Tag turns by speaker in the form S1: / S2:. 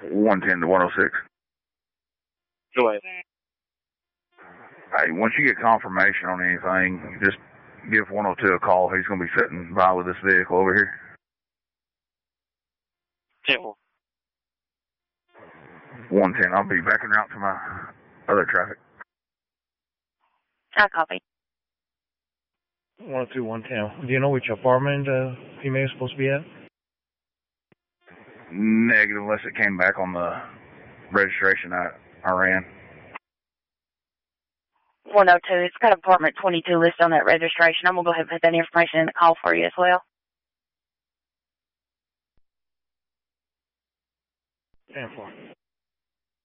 S1: 110 to 106.
S2: Go ahead.
S1: Hey, once you get confirmation on anything, just give 102 a call. He's going to be sitting by with this vehicle over here.
S2: 10-4.
S1: 110. I'll be backing out to my other traffic.
S3: I copy.
S4: 102, 110. Do you know which apartment female is supposed to be at?
S1: Negative, unless it came back on the registration I ran.
S3: 102. It's got apartment 22 listed on that registration. I'm going to go ahead and put that information in the call for you as well.
S4: 10-4.